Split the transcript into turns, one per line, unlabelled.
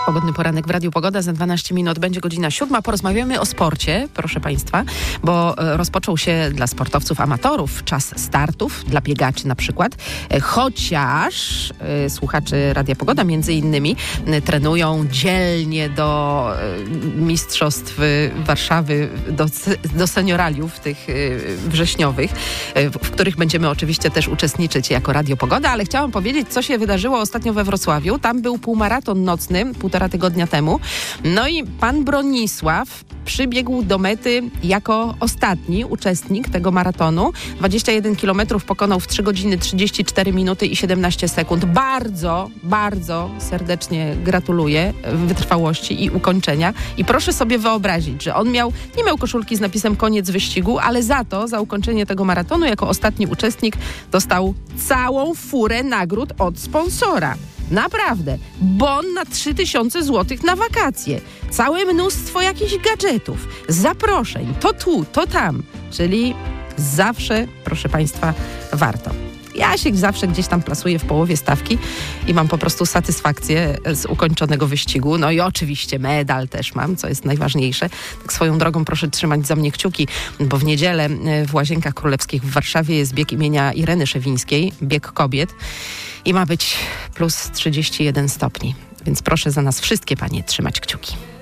Pogodny poranek w Radiu Pogoda. Za 12 minut będzie godzina 7. Porozmawiamy o sporcie, proszę Państwa, bo rozpoczął się dla sportowców amatorów czas startów, dla biegaczy na przykład. Chociaż słuchacze Radia Pogoda między innymi trenują dzielnie do mistrzostw Warszawy, do senioraliów tych wrześniowych, w których będziemy oczywiście też uczestniczyć jako Radio Pogoda, ale chciałam powiedzieć, co się wydarzyło ostatnio we Wrocławiu. Tam był półmaraton nocny, 1,5 tygodnia temu. No i pan Bronisław przybiegł do mety jako ostatni uczestnik tego maratonu. 21 kilometrów pokonał w 3 godziny 34 minuty i 17 sekund. Bardzo, bardzo serdecznie gratuluję wytrwałości i ukończenia. I proszę sobie wyobrazić, że on nie miał koszulki z napisem koniec wyścigu, ale za ukończenie tego maratonu jako ostatni uczestnik dostał całą furę nagród od sponsora. Naprawdę. Bon na 3000 zł na wakacje. Całe mnóstwo jakichś gadżetów, zaproszeń, to tu, to tam. Czyli zawsze, proszę Państwa, warto. Ja się zawsze gdzieś tam plasuję w połowie stawki i mam po prostu satysfakcję z ukończonego wyścigu. No i oczywiście medal też mam, co jest najważniejsze. Tak swoją drogą proszę trzymać za mnie kciuki, bo w niedzielę w Łazienkach Królewskich w Warszawie jest bieg imienia Ireny Szewińskiej, bieg kobiet i ma być plus 31 stopni. Więc proszę za nas wszystkie panie trzymać kciuki.